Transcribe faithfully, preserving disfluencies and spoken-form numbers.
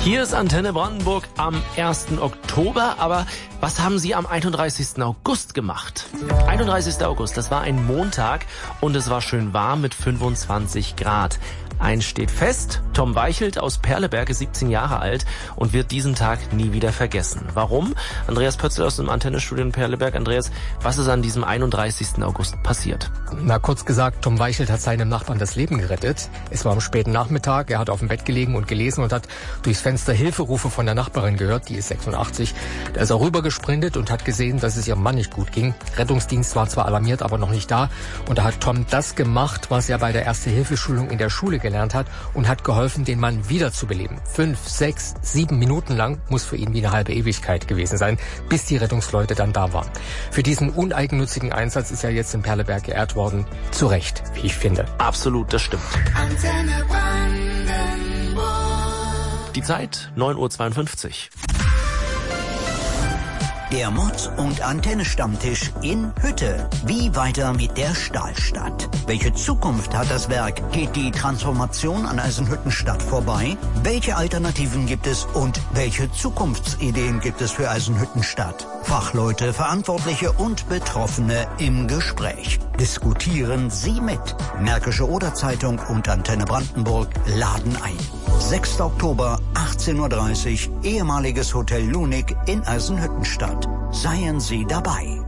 Hier ist Antenne Brandenburg am ersten Oktober, aber was haben Sie am einunddreißigsten August gemacht? einunddreißigster August, das war ein Montag und es war schön warm mit fünfundzwanzig Grad. Eins steht fest, Tom Weichelt aus Perleberg ist siebzehn Jahre alt und wird diesen Tag nie wieder vergessen. Warum? Andreas Pötzl aus dem Antennestudio in Perleberg. Andreas, was ist an diesem einunddreißigsten August passiert? Na, kurz gesagt, Tom Weichelt hat seinem Nachbarn das Leben gerettet. Es war am späten Nachmittag, er hat auf dem Bett gelegen und gelesen und hat durchs Fenster Hilferufe von der Nachbarin gehört, die ist sechsundachtzig. Da ist er rübergesprintet und hat gesehen, dass es ihrem Mann nicht gut ging. Rettungsdienst war zwar alarmiert, aber noch nicht da. Und da hat Tom das gemacht, was er bei der Erste-Hilfe-Schulung in der Schule gelernt hat und hat geholfen, den Mann wiederzubeleben. Fünf, sechs, sieben Minuten lang muss für ihn wie eine halbe Ewigkeit gewesen sein, bis die Rettungsleute dann da waren. Für diesen uneigennützigen Einsatz ist er jetzt in Perleberg geehrt worden. Zu Recht, wie ich finde. Absolut, das stimmt. Antenne Brandenburg. Die Zeit neun Uhr zweiundfünfzig. Der Mod- und Antenne-Stammtisch in Hütte. Wie weiter mit der Stahlstadt? Welche Zukunft hat das Werk? Geht die Transformation an Eisenhüttenstadt vorbei? Welche Alternativen gibt es und welche Zukunftsideen gibt es für Eisenhüttenstadt? Fachleute, Verantwortliche und Betroffene im Gespräch. Diskutieren Sie mit. Märkische Oder-Zeitung und Antenne Brandenburg laden ein. sechster Oktober, achtzehn Uhr dreißig, ehemaliges Hotel Lunik in Eisenhüttenstadt. Seien Sie dabei.